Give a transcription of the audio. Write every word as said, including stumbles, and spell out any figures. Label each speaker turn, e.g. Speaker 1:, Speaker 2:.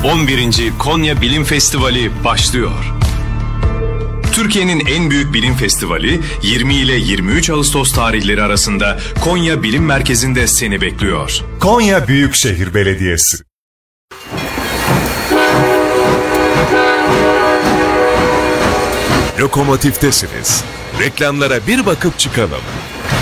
Speaker 1: on birinci Konya Bilim Festivali başlıyor. Türkiye'nin en büyük bilim festivali yirmi ile yirmi üç Ağustos tarihleri arasında Konya Bilim Merkezi'nde seni bekliyor.
Speaker 2: Konya Büyükşehir Belediyesi.
Speaker 3: Lokomotiftesiniz. Reklamlara bir bakıp çıkalım.